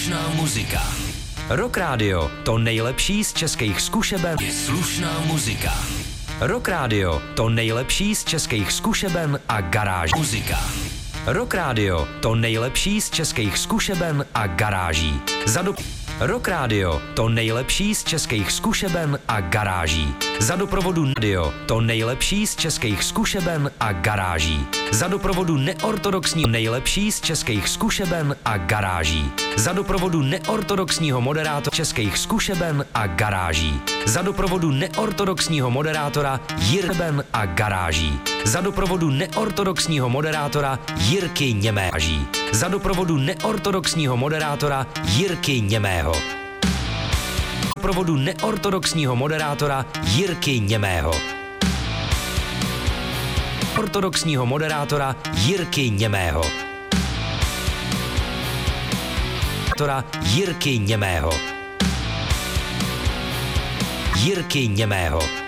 slušná muzika. Rock Radio, to nejlepší z českých zkušeben. Je slušná muzika. Rock Radio, to nejlepší z českých zkušeben a garáží. Muzika. Rock Radio, to nejlepší z českých zkušeben a garáží. Rock Radio, to nejlepší z českých zkušeben a garáží. Za doprovodu radio, to nejlepší z českých zkušeben a garáží. Za doprovodu neortodoxního nejlepší z českých zkušeben a garáží. Za doprovodu neortodoxního moderátora českých zkušeben a garáží. Za doprovodu neortodoxního moderátora Jirben a garáží. Za doprovodu neortodoxního moderátora Jirky Něméží. Za doprovodu neortodoxního moderátora Jirky Němého. Doprovodu neortodoxního moderátora Jirky Němého. Ortodoxního moderátora Jirky Němého. Jirky Němého. Jirky Němého.